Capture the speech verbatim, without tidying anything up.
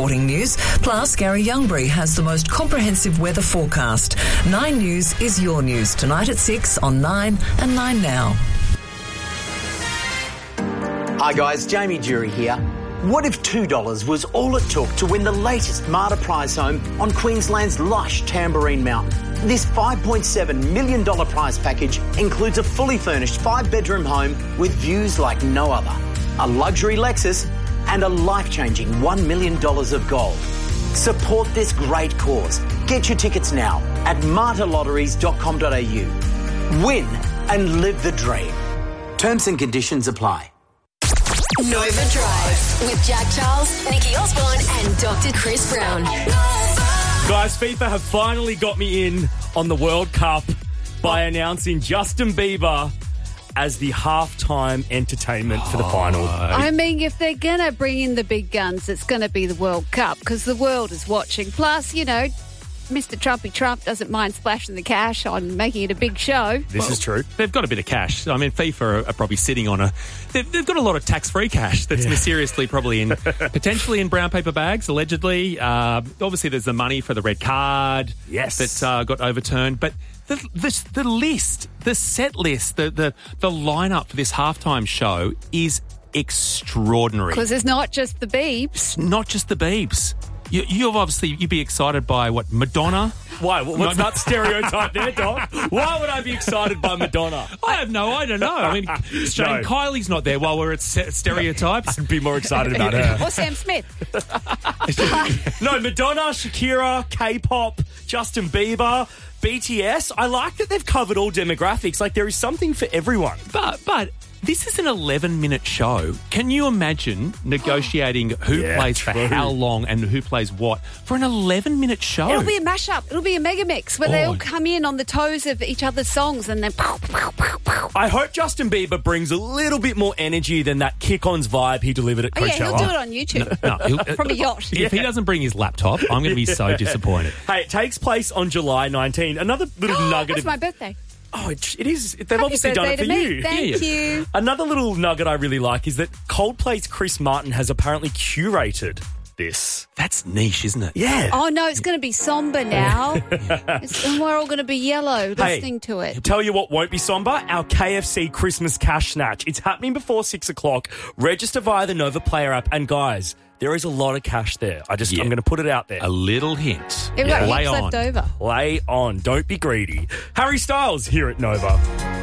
sporting news. Plus, Gary Youngbury has the most comprehensive weather forecast. Nine News is your news tonight at six on Nine and Nine Now. Hi guys, Jamie Jury here. What if two dollars was all it took to win the latest Marta prize home on Queensland's lush Tamborine Mountain? This five point seven million dollars prize package includes a fully furnished five-bedroom home with views like no other, a luxury Lexus and a life-changing one million dollars of gold. Support this great cause. Get your tickets now at marta lotteries dot com dot a u. Win and live the dream. Terms and conditions apply. Nova Drive with Jack Charles, Nikki Osborne and Doctor Chris Brown. Guys, FIFA have finally got me in on the World Cup by announcing Justin Bieber as the halftime entertainment for the final. I mean, if they're going to bring in the big guns, it's going to be the World Cup because the world is watching. Plus, you know, Mister Trumpy Trump doesn't mind splashing the cash on making it a big show. This well, is true. They've got a bit of cash. I mean, FIFA are, are probably sitting on a... They've, they've got a lot of tax-free cash that's yeah. mysteriously probably in... potentially in brown paper bags, allegedly. Uh, obviously, there's the money for the red card. Yes. That uh, got overturned. But the, the, the list, the set list, the, the, the lineup for this halftime show is extraordinary. Because it's not just the Biebs. Not just the Biebs. You, you've obviously, you'd be excited by, what, Madonna? Why? What's that stereotype there, Doc? Why would I be excited by Madonna? I have no, I don't know. I mean, Shane no. Kylie's not there while we're at stereotypes. I'd be more excited about her. Or Sam Smith. No, Madonna, Shakira, K-pop, Justin Bieber, B T S. I like that they've covered all demographics. Like, there is something for everyone. But, but... This is an eleven-minute show. Can you imagine negotiating who yeah, plays for true. how long and who plays what for an eleven-minute show? It'll be a mashup. It'll be a mega mix where oh. they all come in on the toes of each other's songs and then... Pow, pow, pow, pow. I hope Justin Bieber brings a little bit more energy than that kick-ons vibe he delivered at Coachella. Oh, yeah, he'll do it on YouTube. No, no, from a yacht. If yeah. he doesn't bring his laptop, I'm going to be so disappointed. Hey, it takes place on July nineteenth. Another little nugget... That's of... my birthday. Oh, it is. They've Happy obviously done it for me. you. Thank yeah. you. Another little nugget I really like is that Coldplay's Chris Martin has apparently curated this. That's niche, isn't it? Yeah. Oh, no, it's going to be somber now. it's, and we're all going to be yellow listening hey, to it. Tell you what won't be somber, our K F C Christmas Cash Snatch. It's happening before six o'clock. Register via the Nova Player app. And guys, there is a lot of cash there. I just, yeah. I'm going to put it out there. A little hint. We've yeah. got Lay heaps on. left over. Lay on. Don't be greedy. Harry Styles here at Nova.